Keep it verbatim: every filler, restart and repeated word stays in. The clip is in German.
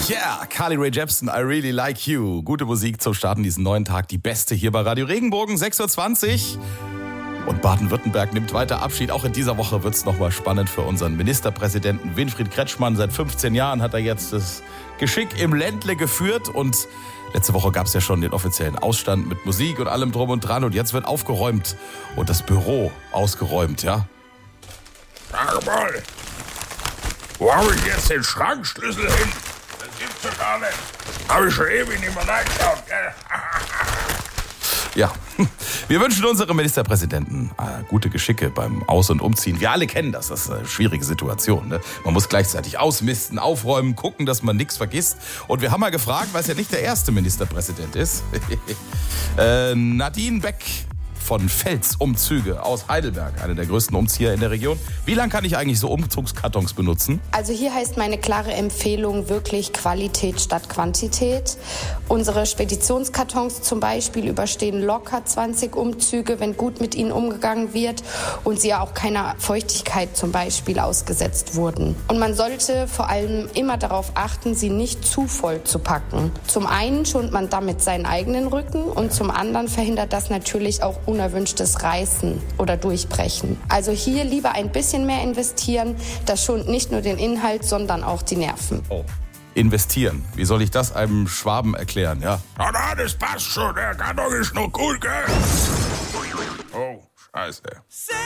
Yeah, Carly Rae Jepsen, I really like you. Gute Musik zum Starten diesen neuen Tag. Die beste hier bei Radio Regenbogen, sechs Uhr zwanzig. Und Baden-Württemberg nimmt weiter Abschied. Auch in dieser Woche wird es nochmal spannend für unseren Ministerpräsidenten Winfried Kretschmann. Seit fünfzehn Jahren hat er jetzt das Geschick im Ländle geführt. Und letzte Woche gab es ja schon den offiziellen Ausstand mit Musik und allem drum und dran. Und jetzt wird aufgeräumt und das Büro ausgeräumt, ja? Sag mal, wo habe ich jetzt den Schrankschlüssel hin? Das gibt's doch gar nicht. Habe ich schon ewig nicht mehr reingeschaut, gell? Ja, wir wünschen unserem Ministerpräsidenten äh, gute Geschicke beim Aus- und Umziehen. Wir alle kennen das, das ist eine schwierige Situation. Ne? Man muss gleichzeitig ausmisten, aufräumen, gucken, dass man nichts vergisst. Und wir haben mal gefragt, weil es ja nicht der erste Ministerpräsident ist. äh, Nadine Beck von Fels Umzüge aus Heidelberg, einer der größten Umzieher in der Region. Wie lange kann ich eigentlich so Umzugskartons benutzen? Also hier heißt meine klare Empfehlung wirklich Qualität statt Quantität. Unsere Speditionskartons zum Beispiel überstehen locker zwanzig Umzüge, wenn gut mit ihnen umgegangen wird und sie ja auch keiner Feuchtigkeit zum Beispiel ausgesetzt wurden. Und man sollte vor allem immer darauf achten, sie nicht zu voll zu packen. Zum einen schont man damit seinen eigenen Rücken und zum anderen verhindert das natürlich auch unerwünschtes Reißen oder Durchbrechen. Also hier lieber ein bisschen mehr investieren. Das schont nicht nur den Inhalt, sondern auch die Nerven. Oh. Investieren. Wie soll ich das einem Schwaben erklären, ja? Na, na, das passt schon. Der Karton ist noch gut, gell? Oh, scheiße.